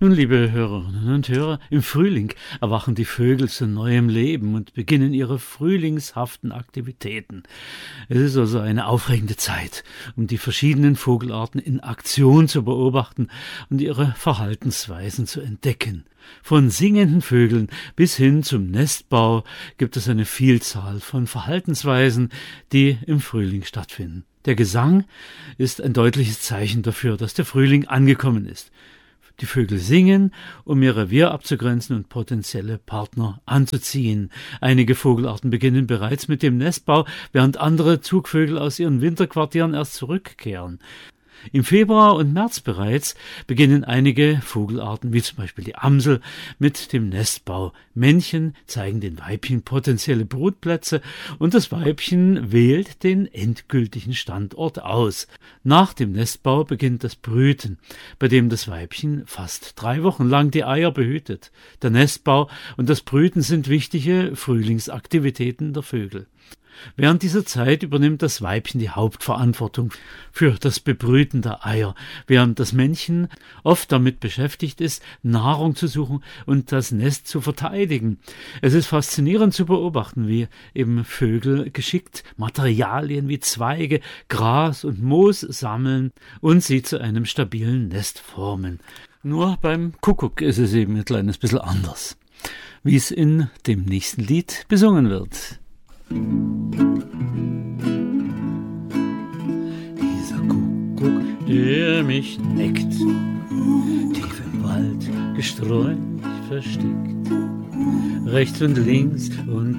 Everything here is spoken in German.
Nun, liebe Hörerinnen und Hörer, im Frühling erwachen die Vögel zu neuem Leben und beginnen ihre frühlingshaften Aktivitäten. Es ist also eine aufregende Zeit, um die verschiedenen Vogelarten in Aktion zu beobachten und ihre Verhaltensweisen zu entdecken. Von singenden Vögeln bis hin zum Nestbau gibt es eine Vielzahl von Verhaltensweisen, die im Frühling stattfinden. Der Gesang ist ein deutliches Zeichen dafür, dass der Frühling angekommen ist. Die Vögel singen, um ihr Revier abzugrenzen und potenzielle Partner anzuziehen. Einige Vogelarten beginnen bereits mit dem Nestbau, während andere Zugvögel aus ihren Winterquartieren erst zurückkehren. Im Februar und März bereits beginnen einige Vogelarten, wie zum Beispiel die Amsel, mit dem Nestbau. Männchen zeigen den Weibchen potenzielle Brutplätze und das Weibchen wählt den endgültigen Standort aus. Nach dem Nestbau beginnt das Brüten, bei dem das Weibchen fast 3 Wochen lang die Eier behütet. Der Nestbau und das Brüten sind wichtige Frühlingsaktivitäten der Vögel. Während dieser Zeit übernimmt das Weibchen die Hauptverantwortung für das Bebrüten der Eier, während das Männchen oft damit beschäftigt ist, Nahrung zu suchen und das Nest zu verteidigen. Es ist faszinierend zu beobachten, wie eben Vögel geschickt Materialien wie Zweige, Gras und Moos sammeln und sie zu einem stabilen Nest formen. Nur beim Kuckuck ist es eben ein kleines bisschen anders, wie es in dem nächsten Lied besungen wird. Dieser Kuckuck, der mich neckt, tief im Wald gestreut versteckt, rechts und links und